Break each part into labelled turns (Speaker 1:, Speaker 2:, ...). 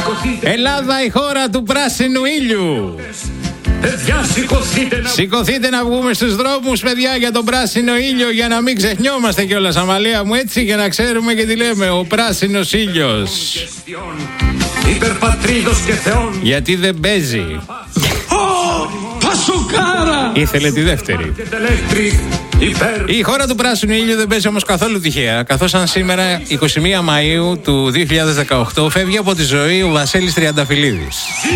Speaker 1: Ελλάδα, η χώρα του πράσινου ήλιου. Σηκωθείτε να βγούμε στους δρόμους, παιδιά, για τον πράσινο ήλιο, για να μην ξεχνιόμαστε κιόλας, Αμαλία μου, έτσι, για να ξέρουμε και τι λέμε. Ο πράσινος ήλιος. Γιατί δεν παίζει. Ήθελε τη δεύτερη. Η χώρα του πράσινου ήλιου δεν παίζει όμως καθόλου τυχαία, καθώς αν σήμερα 21 Μαΐου του 2018 φεύγει από τη ζωή ο Βασίλης Τριανταφυλλίδης.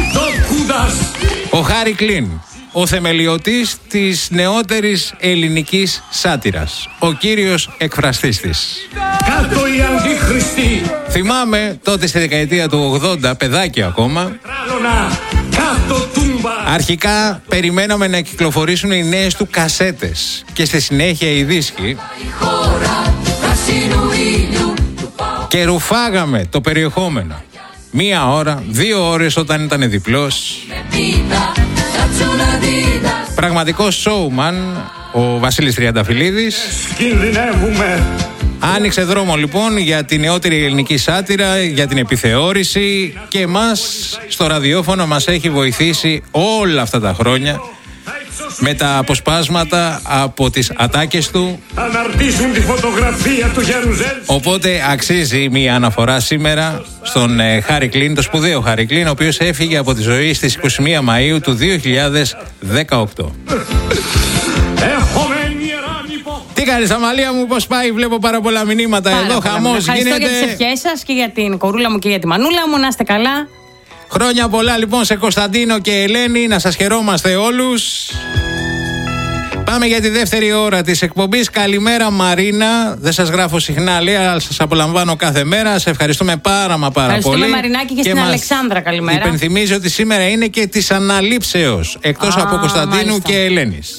Speaker 1: Ο Χάρι Κλίν, ο θεμελιωτής της νεότερης ελληνικής σάτυρας, ο κύριος εκφραστής της. Κάτω οι αντίχριστοι. Θυμάμαι τότε στη δεκαετία του 80, παιδάκια ακόμα, αρχικά περιμέναμε να κυκλοφορήσουν οι νέες του κασέτες και στη συνέχεια οι δίσκοι και ρουφάγαμε το περιεχόμενο. 1 ώρα, 2 ώρες όταν ήταν διπλός. Πραγματικός showman ο Βασίλης Τριανταφυλλίδης. Άνοιξε δρόμο λοιπόν για την νεότερη ελληνική σάτυρα, για την επιθεώρηση, και εμάς στο ραδιόφωνο μας έχει βοηθήσει όλα αυτά τα χρόνια με τα αποσπάσματα από τις ατάκες του. Αναρτήσουν τη φωτογραφία του Γερουζέλ. Οπότε αξίζει μια αναφορά σήμερα στον Χάρι Κλίν, το σπουδαίο Χάρι Κλίν, ο οποίος έφυγε από τη ζωή στις 21 Μαΐου του 2018. Τι κάνεις, Αμαλία μου, πώς πάει? Βλέπω πάρα πολλά μηνύματα εδώ, χαμός γίνεται.
Speaker 2: Ευχαριστώ για τις ευχές σας και για την κορούλα μου και για τη μανούλα μου, να είστε καλά.
Speaker 1: Χρόνια πολλά λοιπόν σε Κωνσταντίνο και Ελένη, να σας χαιρόμαστε όλους. Πάμε για τη δεύτερη ώρα της εκπομπής. Καλημέρα Μαρίνα, δεν σας γράφω συχνά λέει, αλλά σας απολαμβάνω κάθε μέρα. Σε ευχαριστούμε πάρα πολύ.
Speaker 2: Ευχαριστούμε Μαρινάκη και στην Αλεξάνδρα, καλημέρα.
Speaker 1: Υπενθυμίζω ότι σήμερα είναι και της αναλήψεως, εκτός από Κωνσταντίνου μάλιστα. Και Ελένης.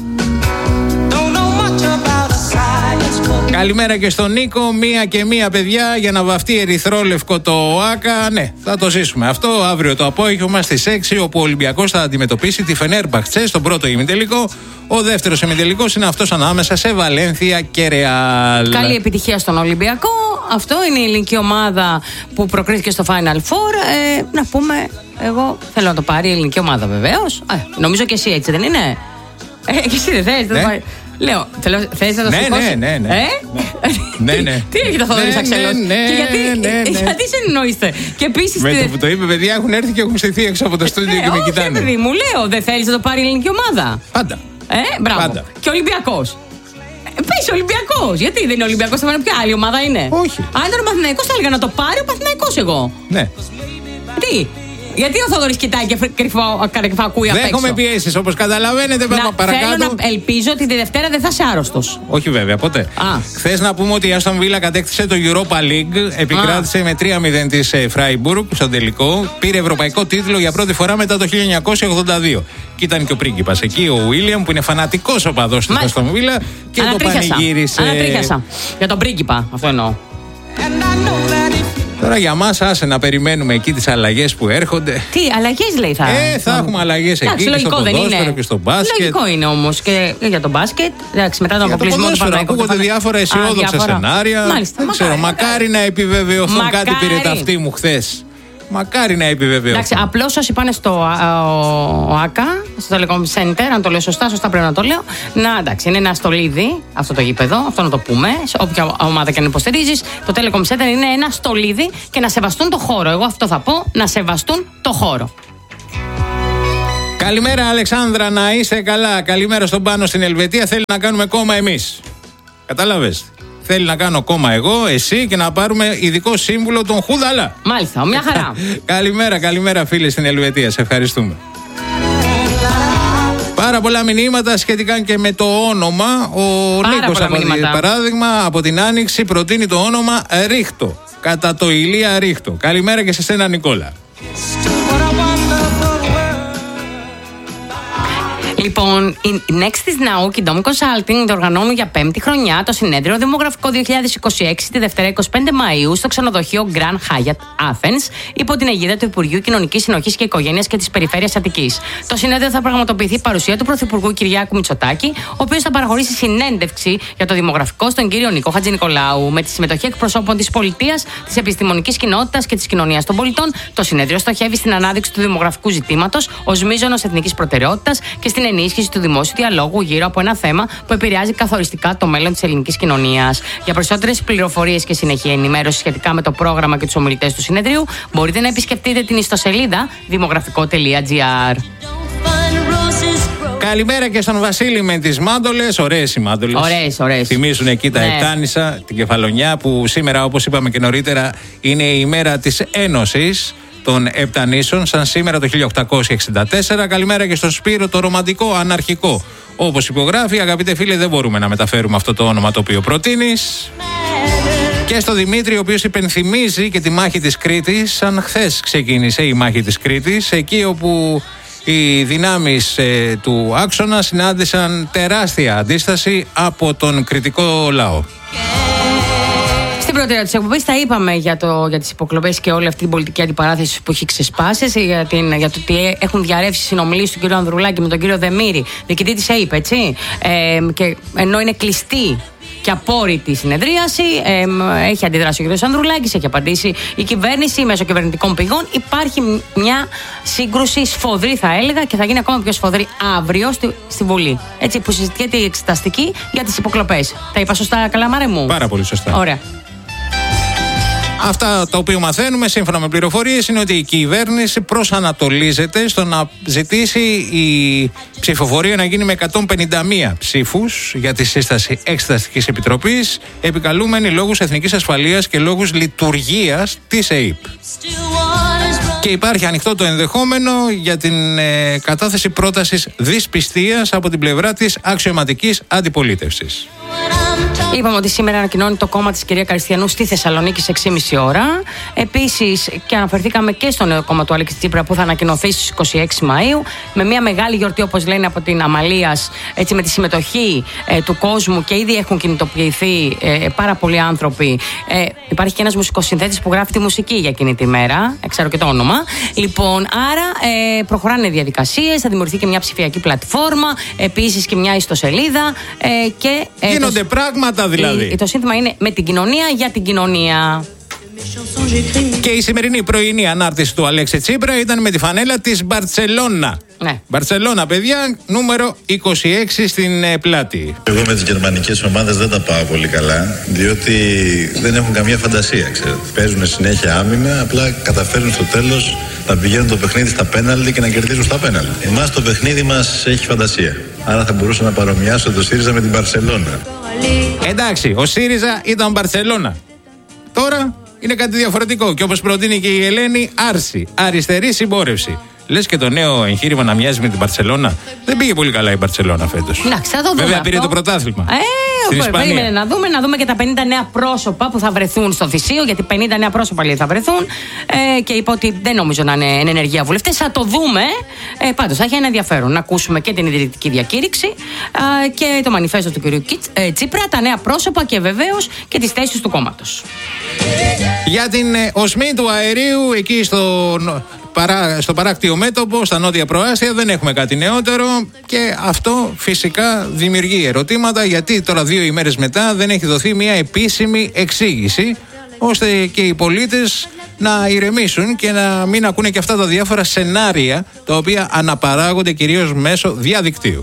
Speaker 1: Καλημέρα και στον Νίκο. 1:01 παιδιά για να βαφτεί ερυθρόλευκο το ΟΑΚΑ. Ναι, θα το ζήσουμε αυτό αύριο το απόγευμα στις 6, όπου ο Ολυμπιακός θα αντιμετωπίσει τη Φενέρμπαχτσε στον πρώτο ημιτελικό. Ο δεύτερος ημιτελικός είναι αυτός ανάμεσα σε Βαλένθια και Ρεάλ.
Speaker 2: Καλή επιτυχία στον Ολυμπιακό. Αυτό είναι η ελληνική ομάδα που προκρίθηκε στο Final Four. Να πούμε, εγώ θέλω να το πάρει η ελληνική ομάδα βεβαίως. Νομίζω και εσύ έτσι δεν είναι? Και εσύ δεν θες να το πάρει? Λέω, θες να το σηκώσεις?
Speaker 1: Ναι.
Speaker 2: Τι έχει το Θοδωρής Αξέλος? Και γιατί συνεννοείστε? Και επίσης.
Speaker 1: Με το που το είπε, παιδιά έχουν έρθει και έχουν στηθεί έξω από το στούντιο και με κοιτάνε.
Speaker 2: Όχι, παιδί μου, λέω, δεν θέλεις να το πάρει η ελληνική ομάδα?
Speaker 1: Πάντα.
Speaker 2: Μπράβο.
Speaker 1: Πάντα.
Speaker 2: Και ο Ολυμπιακός. Πες Ολυμπιακός. Γιατί δεν είναι Ολυμπιακός, θα πάνε ποια άλλη ομάδα είναι?
Speaker 1: Όχι.
Speaker 2: Αν ήταν ο Παναθηναϊκός, θα έλεγα να το πάρει ο Παναθηναϊκός εγώ.
Speaker 1: Ναι.
Speaker 2: Τι? Γιατί ο Θοδωρής κοιτάει και κρυφά ακούει απ' έξω?
Speaker 1: Δέχομαι πιέσεις, όπως καταλαβαίνετε. Παρακάτω.
Speaker 2: Θέλω να ελπίζω ότι τη Δευτέρα δεν θα είσαι άρρωστος.
Speaker 1: Όχι βέβαια, ποτέ. Χθες να πούμε ότι η Άστον Βίλα κατέκτησε το Europa League. Επικράτησε με 3-0 της Φράιμπουργκ στον τελικό. Πήρε ευρωπαϊκό τίτλο για πρώτη φορά μετά το 1982. Και ήταν και ο πρίγκιπας εκεί, ο Βίλιαμ, που είναι φανατικός οπαδός της Άστον Βίλα. Και το πανηγύρισε.
Speaker 2: Ανατρίχιασα. Για τον πρίγκιπα, αυτό εννοώ.
Speaker 1: Τώρα για μας άσε να περιμένουμε εκεί τις αλλαγές που έρχονται.
Speaker 2: Τι αλλαγές λέει
Speaker 1: θα έχουμε αλλαγές εκεί και στο ποδόσφαιρο και στο μπάσκετ.
Speaker 2: Λογικό είναι όμως και για το μπάσκετ. Εντάξει, μετά τον αποκλεισμό του Παναθηναϊκού.
Speaker 1: Ακούγονται διάφορα αισιόδοξα σενάρια.
Speaker 2: Μάλιστα,
Speaker 1: δεν ξέρω, μακάρι να επιβεβαιωθούν. Κάτι πήρε ταυτή μου χθες. Μακάρι να επιβεβαιωθούν.
Speaker 2: Εντάξει, απλώς όσοι πάνε στο ΟΑΚΑ, στο Telecom Center, αν το λέω σωστά πρέπει να το λέω. Εντάξει, είναι ένα στολίδι αυτό το γήπεδο, αυτό να το πούμε. Σε όποια ομάδα και αν υποστηρίζεις, το Telecom Center είναι ένα στολίδι και να σεβαστούν το χώρο. Εγώ αυτό θα πω, να σεβαστούν το χώρο.
Speaker 1: Καλημέρα Αλεξάνδρα, να είσαι καλά. Καλημέρα στον Πάνο στην Ελβετία. Θέλει να κάνουμε κόμμα εμείς. Κατάλαβες? Θέλει να κάνω κόμμα εγώ, εσύ και να πάρουμε ειδικό σύμβουλο τον Χουδαλά.
Speaker 2: Μάλιστα, μια χαρά.
Speaker 1: Καλημέρα φίλοι στην Ελβετία, σε ευχαριστούμε. Πάρα πολλά μηνύματα σχετικά και με το όνομα. Ο Νίκος, παράδειγμα, από την Άνοιξη προτείνει το όνομα Ρίχτο. Κατά το Ηλία Ρίχτο. Καλημέρα και σε σένα Νικόλα.
Speaker 2: Λοιπόν, η Next is Now και η Dom Consulting διοργανώνουν για 5η χρονιά το συνέδριο Δημογραφικό 2026 τη Δευτέρα 25 Μαΐου στο ξενοδοχείο Grand Hyatt Athens υπό την αιγίδα του Υπουργείου Κοινωνικής Συνοχής και Οικογένειας και της Περιφέρειας Αττικής. Το συνέδριο θα πραγματοποιηθεί παρουσία του Πρωθυπουργού Κυριάκου Μητσοτάκη, ο οποίος θα παραχωρήσει συνέντευξη για το δημογραφικό στον κύριο Νίκο Χατζηνικολάου. Με τη συμμετοχή εκπροσώπων της πολιτείας, της επιστημονικής κοινότητας και της κοινωνίας των πολιτών, το συνέδριο στοχεύει στην ανάδειξη του δημογραφικού ζητήματος ως μείζωνος εθνικής προτεραιότητας και στην ενίσχυση του δημόσιου διαλόγου γύρω από ένα θέμα που επηρεάζει καθοριστικά το μέλλον της ελληνικής κοινωνίας. Για περισσότερες πληροφορίες και συνεχή ενημέρωση σχετικά με το πρόγραμμα και τους ομιλητές του συνεδρίου, μπορείτε να επισκεφτείτε την ιστοσελίδα δημογραφικό.gr.
Speaker 1: Καλημέρα και στον Βασίλη με τις μάντολες. Ωραίες οι μάντολες.
Speaker 2: Ωραίες.
Speaker 1: Θυμίζουν εκεί τα Επτάνησα, την Κεφαλονιά, που σήμερα, όπως είπαμε και νωρίτερα, είναι η μέρα της Ένωσης των Επτανήσεων, σαν σήμερα το 1864. Καλημέρα και στον Σπύρο, το ρομαντικό αναρχικό. Όπως υπογράφει, αγαπητέ φίλε, δεν μπορούμε να μεταφέρουμε αυτό το όνομα το οποίο προτείνεις. Και στο Δημήτρη, ο οποίος υπενθυμίζει και τη μάχη της Κρήτης, σαν χθες ξεκίνησε η μάχη της Κρήτης, εκεί όπου οι δυνάμεις του άξονα συνάντησαν τεράστια αντίσταση από τον κρητικό λαό.
Speaker 2: Στην πρώτη ώρα της εκπομπής τα είπαμε για τις υποκλοπές και όλη αυτή την πολιτική αντιπαράθεση που έχει ξεσπάσει, για το ότι έχουν διαρρεύσει συνομιλίες του κ. Ανδρουλάκη με τον κ. Δεμήρη, διοικητή της ΑΕΠ, έτσι. Και ενώ είναι κλειστή και απόρριτη συνεδρίαση, έχει αντιδράσει ο κ. Ανδρουλάκης, έχει απαντήσει η κυβέρνηση μέσω κυβερνητικών πηγών. Υπάρχει μια σύγκρουση σφοδρή, θα έλεγα, και θα γίνει ακόμα πιο σφοδρή αύριο στη Βουλή. Έτσι, που συζητιέται η εξεταστική για τις υποκλοπές. Τα είπα σωστά, Καλαμάρε μου?
Speaker 1: Πάρα πολύ σωστά.
Speaker 2: Ωραία.
Speaker 1: Αυτά τα οποία μαθαίνουμε σύμφωνα με πληροφορίες είναι ότι η κυβέρνηση προσανατολίζεται στο να ζητήσει η ψηφοφορία να γίνει με 151 ψήφους για τη σύσταση Εξεταστικής Επιτροπής, επικαλούμενη λόγους εθνικής ασφαλείας και λόγους λειτουργίας της ΑΕΠ. Και υπάρχει ανοιχτό το ενδεχόμενο για την κατάθεση πρότασης δυσπιστίας από την πλευρά της αξιωματικής αντιπολίτευσης.
Speaker 2: Είπαμε ότι σήμερα ανακοινώνει το κόμμα της κυρία Καριστιανού στη Θεσσαλονίκη σε 6,5 ώρα. Επίσης, και αναφερθήκαμε και στο νέο κόμμα του Αλέξη Τσίπρα που θα ανακοινωθεί στις 26 Μαΐου, με μια μεγάλη γιορτή, όπως λένε, από την Αμαλίας, έτσι, με τη συμμετοχή του κόσμου, και ήδη έχουν κινητοποιηθεί πάρα πολλοί άνθρωποι. Υπάρχει και ένας μουσικοσυνθέτης που γράφει τη μουσική για εκείνη τη μέρα, ξέρω και το όνομα. Λοιπόν, άρα προχωράνε διαδικασίες, θα δημιουργηθεί και μια ψηφιακή πλατφόρμα, επίσης και μια ιστοσελίδα.
Speaker 1: Γίνονται πράγματα δηλαδή.
Speaker 2: Το σύνθημα είναι με την κοινωνία για την κοινωνία.
Speaker 1: Και η σημερινή πρωινή ανάρτηση του Αλέξη Τσίπρα ήταν με τη φανέλα της Μπαρτσελώνα.
Speaker 2: Ναι.
Speaker 1: Μπαρτσελώνα, παιδιά, νούμερο 26 στην πλάτη.
Speaker 3: Εγώ με τις γερμανικές ομάδες δεν τα πάω πολύ καλά, διότι δεν έχουν καμία φαντασία, ξέρετε. Παίζουν συνέχεια άμυνα, απλά καταφέρνουν στο τέλος να πηγαίνουν το παιχνίδι στα πέναλτι και να κερδίζουν στα πέναλτι. Εμάς το παιχνίδι μας έχει φαντασία. Άρα θα μπορούσα να παρομοιάσω το ΣΥΡΙΖΑ με την Μπαρτσελώνα.
Speaker 1: Εντάξει, ο ΣΥΡΙΖΑ ήταν Μπαρτσελώνα. Τώρα είναι κάτι διαφορετικό και όπως προτείνει και η Ελένη, άρση, αριστερή συμπόρευση. Λες και το νέο εγχείρημα να μοιάζει με την Μπαρτσελώνα. Δεν πήγε πολύ καλά η Μπαρτσελώνα φέτος.
Speaker 2: Εντάξει, θα το δούμε.
Speaker 1: Βέβαια πήρε το πρωτάθλημα.
Speaker 2: Περίμενε να δούμε και τα 50 νέα πρόσωπα που θα βρεθούν στο Θησίο, γιατί 50 νέα πρόσωπα λέει θα βρεθούν. Και είπα ότι δεν νομίζω να είναι εν ενεργεία βουλευτές. Θα το δούμε. Πάντως θα έχει ένα ενδιαφέρον να ακούσουμε και την ιδρυτική διακήρυξη και το μανιφέστο του κ. Τσίπρα, τα νέα πρόσωπα και βεβαίως και τις θέσεις του κόμματος.
Speaker 1: Για την οσμή του αερίου εκεί στο παράκτιο μέτωπο, στα νότια προάστια, δεν έχουμε κάτι νεότερο και αυτό φυσικά δημιουργεί ερωτήματα, γιατί τώρα 2 ημέρες μετά δεν έχει δοθεί μια επίσημη εξήγηση ώστε και οι πολίτες να ηρεμήσουν και να μην ακούνε και αυτά τα διάφορα σενάρια τα οποία αναπαράγονται κυρίως μέσω διαδικτύου.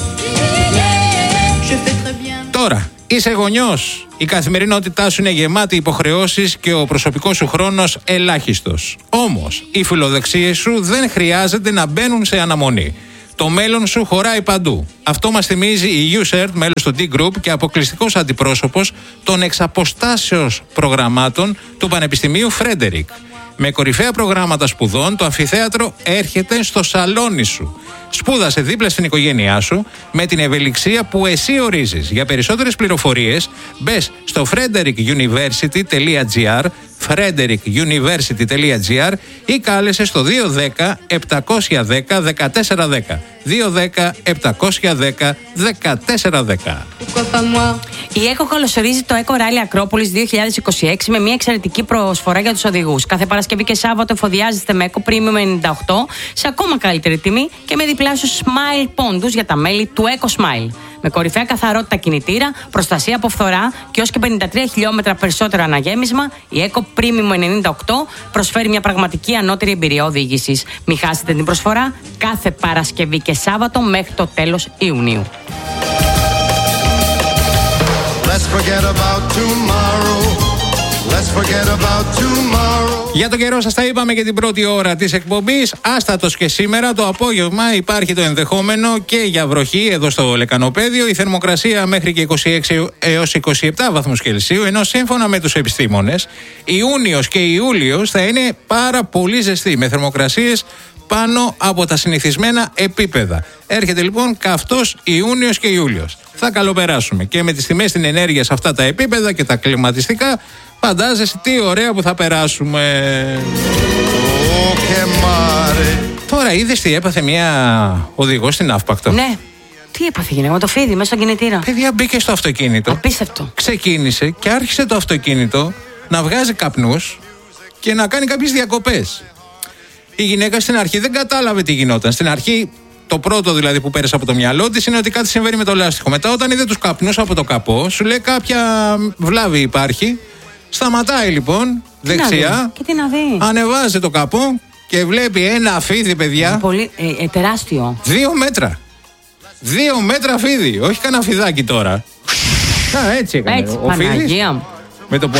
Speaker 1: Τώρα, είσαι γονιός, η καθημερινότητά σου είναι γεμάτη υποχρεώσεις και ο προσωπικός σου χρόνος ελάχιστος. Όμως, οι φιλοδεξίες σου δεν χρειάζεται να μπαίνουν σε αναμονή. Το μέλλον σου χωράει παντού. Αυτό μας θυμίζει η USERT, μέλος του D-Group και αποκλειστικός αντιπρόσωπος των εξαποστάσεως προγραμμάτων του Πανεπιστημίου Φρέντερικ. Με κορυφαία προγράμματα σπουδών, το αμφιθέατρο έρχεται στο σαλόνι σου. Σπούδασε δίπλα στην οικογένειά σου με την ευελιξία που εσύ ορίζεις. Για περισσότερες πληροφορίες μπες στο frederickuniversity.gr, frederickuniversity.gr ή κάλεσε στο 210-710-1410. 210-710-1410.
Speaker 2: Η ΕΚΟ καλωσορίζει το Eco Rally Ακρόπολης 2026 με μια εξαιρετική προσφορά για τους οδηγούς. Κάθε Παρασκευή και Σάββατο εφοδιάζεστε με Eco Premium 98 σε ακόμα καλύτερη τιμή και με διπλάσιους Smile πόντους για τα μέλη του Eco Smile. Με κορυφαία καθαρότητα κινητήρα, προστασία από φθορά και ως και 53 χιλιόμετρα περισσότερο αναγέμισμα, η Eco Premium 98 προσφέρει μια πραγματική ανώτερη εμπειρία οδήγησης. Μην χάσετε την προσφορά κάθε Παρασκευή και Σάββατο μέχρι το τέλος Ιουνίου.
Speaker 1: Για το καιρό σας τα είπαμε και την πρώτη ώρα της εκπομπής. Άστατος και σήμερα το απόγευμα υπάρχει το ενδεχόμενο και για βροχή εδώ στο Λεκανοπέδιο. Η θερμοκρασία μέχρι και 26 έως 27 βαθμούς Κελσίου, ενώ σύμφωνα με τους επιστήμονες Ιούνιος και Ιούλιος θα είναι πάρα πολύ ζεστή με θερμοκρασίες πάνω από τα συνηθισμένα επίπεδα. Έρχεται λοιπόν καυτός Ιούνιος και Ιούλιος. Θα καλοπεράσουμε και με τις τιμές στην ενέργεια σε αυτά τα επίπεδα και τα κλιματιστικά. Φαντάζεσαι τι ωραία που θα περάσουμε. Τώρα είδες τι έπαθε μια οδηγός στην Αύπακτο?
Speaker 2: Ναι. Τι έπαθε γυναίκα με το φίδι μέσα στον κινητήρα?
Speaker 1: Παιδιά, μπήκε στο αυτοκίνητο.
Speaker 2: Απίστευτο.
Speaker 1: Ξεκίνησε και άρχισε το αυτοκίνητο να βγάζει καπνούς και να κάνει κάποιες διακοπές. Η γυναίκα στην αρχή δεν κατάλαβε τι γινόταν. Στην αρχή, το πρώτο δηλαδή που πέρασε από το μυαλό της είναι ότι κάτι συμβαίνει με το λάστιχο. Μετά, όταν είδε τους καπνούς από το καπό, σου λέει κάποια βλάβη υπάρχει. Σταματάει λοιπόν δεξιά.
Speaker 2: Και τι να δει.
Speaker 1: Ανεβάζει το καπό και βλέπει ένα φίδι, παιδιά.
Speaker 2: Πολύ τεράστιο.
Speaker 1: 2 μέτρα. 2 μέτρα φίδι. Όχι κανένα φιδάκι τώρα. Έτσι έκανε.
Speaker 2: Έτσι,
Speaker 1: ο φίδις. Με το που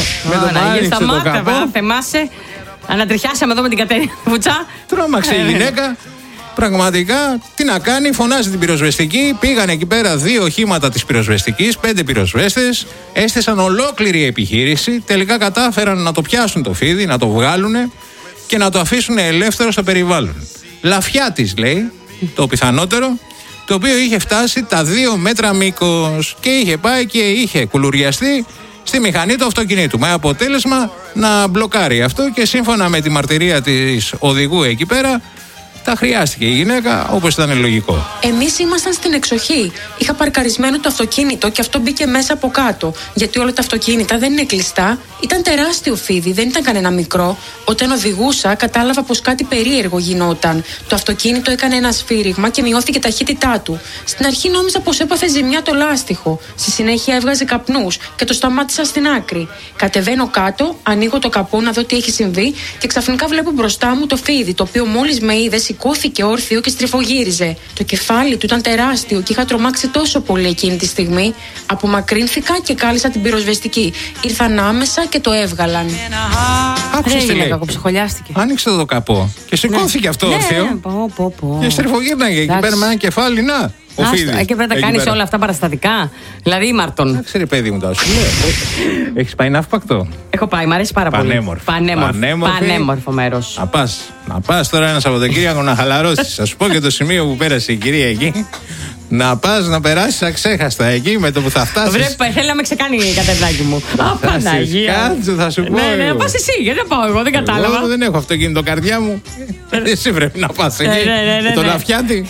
Speaker 1: άνοιξε το καπό.
Speaker 2: Θεμάσαι. Ανατριχιάσαμε εδώ με την Κατερίνα Βουτσά.
Speaker 1: Τρόμαξε η γυναίκα. Πραγματικά, τι να κάνει, φωνάζει την πυροσβεστική. Πήγαν εκεί πέρα 2 οχήματα της πυροσβεστικής, 5 πυροσβέστες. Έστησαν ολόκληρη επιχείρηση. Τελικά κατάφεραν να το πιάσουν το φίδι, να το βγάλουν και να το αφήσουν ελεύθερο στο περιβάλλον. Λαφιά της, λέει, το πιθανότερο, το οποίο είχε φτάσει τα 2 μέτρα μήκος και είχε πάει και είχε κουλουριαστεί στη μηχανή του αυτοκινήτου. Με αποτέλεσμα να μπλοκάρει αυτό και σύμφωνα με τη μαρτυρία της οδηγού εκεί πέρα, τα χρειάστηκε η γυναίκα, όπως ήταν λογικό.
Speaker 4: Εμείς ήμασταν στην εξοχή. Είχα παρκαρισμένο το αυτοκίνητο και αυτό μπήκε μέσα από κάτω. Γιατί όλα τα αυτοκίνητα δεν είναι κλειστά. Ήταν τεράστιο φίδι, δεν ήταν κανένα μικρό. Όταν οδηγούσα, κατάλαβα πως κάτι περίεργο γινόταν. Το αυτοκίνητο έκανε ένα σφύριγμα και μειώθηκε η ταχύτητά του. Στην αρχή νόμιζα πως έπαθε ζημιά το λάστιχο. Στη συνέχεια έβγαζε καπνούς και το σταμάτησα στην άκρη. Κατεβαίνω κάτω, ανοίγω το καπό να δω τι έχει συμβεί και ξαφνικά βλέπω μπροστά μου το φίδι, το οποίο μόλις με είδε σηκώθηκε όρθιο και στριφογύριζε. Το κεφάλι του ήταν τεράστιο και είχα τρομάξει τόσο πολύ εκείνη τη στιγμή. Απομακρύνθηκα και κάλεσα την πυροσβεστική. Ήρθαν άμεσα και το έβγαλαν.
Speaker 1: Άκουσες τι λέει. Άνοιξε το καπό και σηκώθηκε αυτό όρθιο. Και στριφογύρναγε εκεί πέρα με ένα κεφάλι, να.
Speaker 2: Και πρέπει να κάνεις όλα αυτά παραστατικά. Δηλαδή ήμαρτον.
Speaker 1: Ξέρει, παιδί μου, τώρα σου λέω. Έχεις πάει Αύπακτο?
Speaker 2: Έχω πάει, μου αρέσει πάρα πολύ. Πανέμορφο μέρος.
Speaker 1: Να πας τώρα ένα Σαββατοκύριακο να χαλαρώσεις. Θα σου πω και το σημείο που πέρασε η κυρία εκεί. Να πας να περάσεις αξέχαστα εκεί με το που θα φτάσεις.
Speaker 2: Βρε, θέλει να με ξεκάνει η Κατερινάκη μου. Παναγία.
Speaker 1: Κάτσε, θα σου πω.
Speaker 2: Ναι, πας εσύ, γιατί δεν πάω εγώ, δεν κατάλαβα.
Speaker 1: Εγώ δεν έχω αυτοκίνητο καρδιά μου. Εσύ πρέπει να πας εκεί. Με τον Αφιάτη.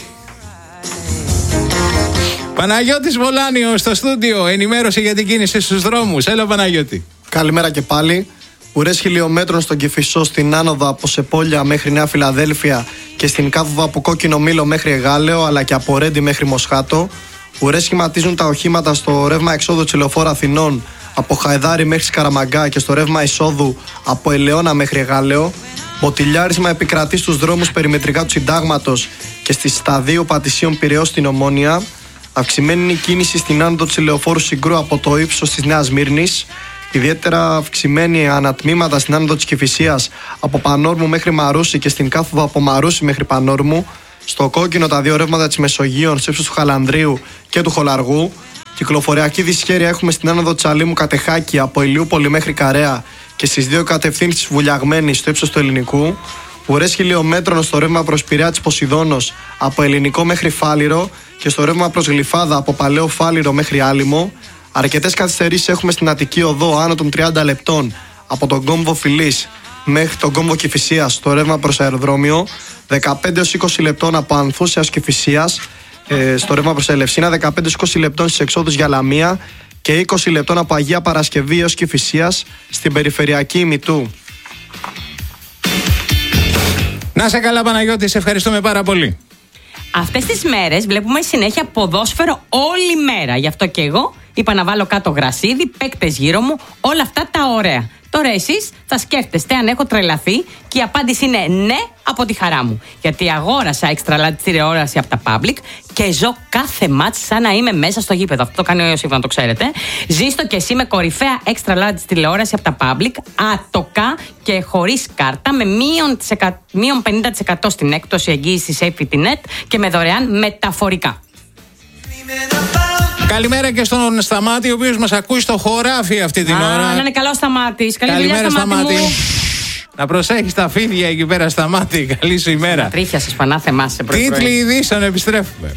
Speaker 1: Παναγιώτης Βολάνιος στο στούντιο, ενημέρωση για την κίνηση στους δρόμους. Έλα, Παναγιώτη.
Speaker 5: Καλημέρα και πάλι. Ουρές χιλιόμετρων στον Κηφισό, στην άνοδο από Σεπόλια μέχρι Νέα Φιλαδέλφια και στην κάθοδο από Κόκκινο Μήλο μέχρι Εγάλεο, αλλά και από Ρέντι μέχρι Μοσχάτο. Ουρές σχηματίζουν τα οχήματα στο ρεύμα εξόδου της Λεωφόρου Αθηνών από Χαϊδάρι μέχρι Σκαραμαγκά και στο ρεύμα εισόδου από Ελαιώνα μέχρι Εγάλεο. Μποτιλιάρισμα επικρατεί στους δρόμους περιμετρικά του Συντάγματος και στις σταδίου Πατησίων Πειραιώς στην Ομόνια. Αυξημένη είναι η κίνηση στην άνοδο της Λεωφόρου Συγκρού από το ύψος της Νέας Μύρνης. Ιδιαίτερα αυξημένη ανατμήματα στην άνοδο της Κηφισίας από Πανόρμου μέχρι Μαρούσι και στην κάθοδο από Μαρούσι μέχρι Πανόρμου. Στο κόκκινο τα 2 ρεύματα της Μεσογείων στο ύψος του Χαλανδρίου και του Χολαργού. Κυκλοφοριακή δυσχέρεια έχουμε στην άνοδο της Αλήμου Κατεχάκη από Ηλιούπολη μέχρι Καρέα και στις 2 κατευθύνσεις Βουλιαγμένης στο ύψος του Ελληνικού. Ουρές χιλιόμετρων στο ρεύμα προς Πειραιά της Ποσειδώνος από Ελληνικό μέχρι Φάληρο και στο ρεύμα προς Γλυφάδα από Παλαιό Φάληρο μέχρι Άλυμο. Αρκετές καθυστερήσεις έχουμε στην Αττική Οδό άνω των 30 λεπτών από τον κόμβο Φιλής μέχρι τον κόμβο Κηφισίας στο ρεύμα προς αεροδρόμιο, 15-20 λεπτών από Ανθούς έως Κηφισίας στο ρεύμα προς Ελευσίνα, 15-20 λεπτών στις εξόδους για Λαμία και 20 λεπτών από Αγία Παρασκευή έως Κηφισίας στην περιφερειακή ημιτού.
Speaker 1: Να σε καλά, Παναγιώτη, σε ευχαριστούμε πάρα πολύ.
Speaker 2: Αυτές τις μέρες βλέπουμε συνέχεια ποδόσφαιρο όλη μέρα. Γι' αυτό και εγώ είπα να βάλω κάτω γρασίδι, παίκτες γύρω μου, όλα αυτά τα ωραία. Τώρα εσείς θα σκέφτεστε αν έχω τρελαθεί και η απάντηση είναι ναι από τη χαρά μου. Γιατί αγόρασα extra large τηλεόραση από τα Public και ζω κάθε μάτς σαν να είμαι μέσα στο γήπεδο. Αυτό το κάνει ο Ιωσήφ, να το ξέρετε. Ζήστο και εσύ με κορυφαία extra large τηλεόραση από τα Public, άτοκα και χωρίς κάρτα, με μείον 50% στην έκπτωση εγγύησης SafetyNet και με δωρεάν μεταφορικά.
Speaker 1: Καλημέρα και στον Σταμάτη, ο οποίος μας ακούει στο χωράφι αυτή την ώρα.
Speaker 2: Να είναι καλό Σταμάτης.
Speaker 1: Καλημέρα, Σταμάτη. Να προσέχεις τα φίδια εκεί πέρα, Σταμάτη. Καλή σου ημέρα.
Speaker 2: Τρίχια σας, πανάθεμά σε πρωί.
Speaker 1: Τίτλοι ειδήσεων, επιστρέφουμε.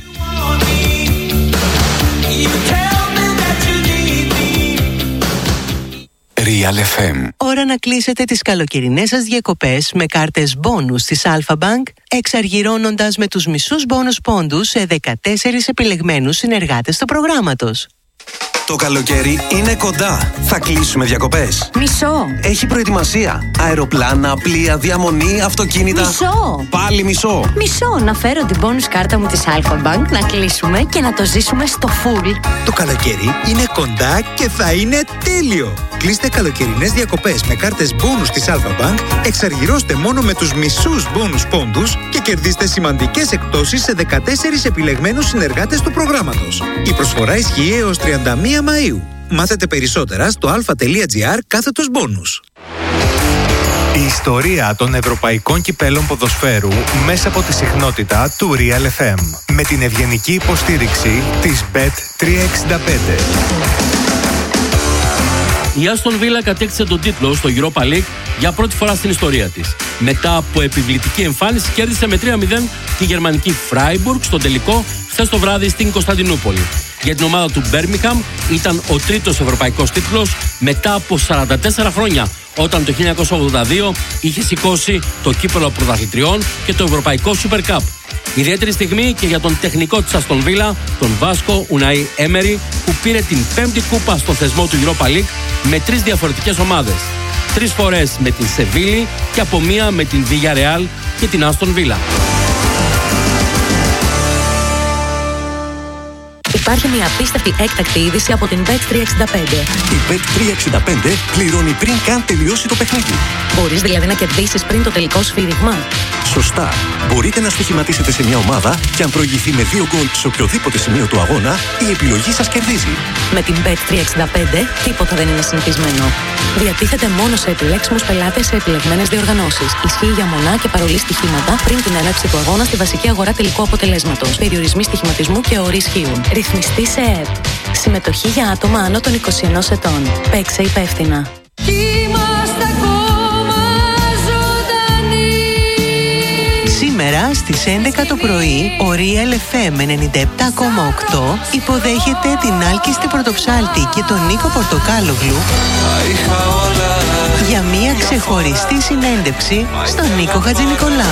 Speaker 6: Real FM. Ώρα να κλείσετε τις καλοκαιρινές σας διακοπές με κάρτες μπόνους της Alpha Bank, εξαργυρώνοντας με τους μισούς μπόνους πόντους σε 14 επιλεγμένους συνεργάτες του προγράμματος.
Speaker 7: Το καλοκαίρι είναι κοντά. Θα κλείσουμε διακοπές.
Speaker 8: Μισό.
Speaker 7: Έχει προετοιμασία. Αεροπλάνα, πλοία, διαμονή, αυτοκίνητα.
Speaker 8: Μισό.
Speaker 7: Πάλι μισό.
Speaker 8: Μισό. Να φέρω την bonus κάρτα μου της Alpha Bank, να κλείσουμε και να το ζήσουμε στο full.
Speaker 9: Το καλοκαίρι είναι κοντά και θα είναι τέλειο. Κλείστε καλοκαιρινές διακοπές με κάρτες bonus της Alpha Bank, εξαργυρώστε μόνο με τους μισούς bonus πόντους και κερδίστε σημαντικές εκπτώσεις σε 14 επιλεγμένους συνεργάτες του προγράμματος. Η προσφορά ισχύει έως 31 Μαΐου. Μάθετε περισσότερα στο alpha.gr/bonus.
Speaker 10: Η ιστορία των ευρωπαϊκών κυπέλων ποδοσφαίρου μέσα από τη συχνότητα του Real FM. Με την ευγενική υποστήριξη της Bet365.
Speaker 11: Η Aston Villa κατέκτησε τον τίτλο στο Europa League για πρώτη φορά στην ιστορία της. Μετά από επιβλητική εμφάνιση κέρδισε με 3-0 τη γερμανική Freiburg στον τελικό χθες το βράδυ στην Κωνσταντινούπολη. Για την ομάδα του Birmingham ήταν ο τρίτος ευρωπαϊκός τίτλος μετά από 44 χρόνια, όταν το 1982 είχε σηκώσει το κύπελλο πρωταθλητριών και το ευρωπαϊκό Super Cup. Ιδιαίτερη στιγμή και για τον τεχνικό της Aston Villa, τον Βάσκο Ουνάι Έμερι, που πήρε την 5η κούπα στο θεσμό του Europa League με 3 διαφορετικές ομάδες. 3 φορές με την Σεβίλη και από μία με την Villarreal και την Aston Villa.
Speaker 12: Υπάρχει μια απίστευτη έκτακτη είδηση από την Bet365.
Speaker 13: Η Bet365 πληρώνει πριν καν τελειώσει το παιχνίδι.
Speaker 12: Μπορείς δηλαδή να κερδίσεις πριν το τελικό σφύριγμα.
Speaker 13: Σωστά. Μπορείτε να στοιχηματίσετε σε μια ομάδα και αν προηγηθεί με 2 γκολ σε οποιοδήποτε σημείο του αγώνα, η επιλογή σας κερδίζει.
Speaker 12: Με την Bet365 τίποτα δεν είναι συνηθισμένο. Διατίθεται μόνο σε επιλέξιμους πελάτες σε επιλεγμένες διοργανώσεις. Ισχύει για μονά και παρολί στοιχήματα πριν την έναρξη του αγώνα στη βασική αγορά τελικού αποτελέσματος. Περιορισμοί στοιχηματισμού και όροι ισχύουν. Ρυθμιστή σε ΕΕΠ. Συμμετοχή για άτομα άνω των 21 ετών. Παίξε υπεύθυνα.
Speaker 6: Σήμερα στις 11 το πρωί ο Real FM 97,8 υποδέχεται την Άλκιστη Πρωτοψάλτη και τον Νίκο Πορτοκάλογλου για μια ξεχωριστή συνέντευξη στον Νίκο Χατζηνικολάου.